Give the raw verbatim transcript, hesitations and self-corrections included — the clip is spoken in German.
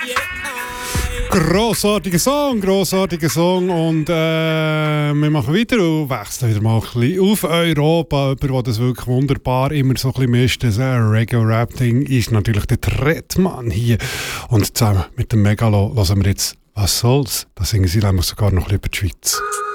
Grossartiger Song, grossartiger Song und äh, wir machen weiter und wechseln wieder mal ein bisschen auf Europa, über das wirklich wunderbar immer so ein bisschen mischt. Das äh, Reggae-Rap-Ding ist natürlich der Trettmann hier und zusammen mit dem Megalo hören wir jetzt «Was soll's?» Da singen sie nämlich sogar noch ein bisschen über die Schweiz.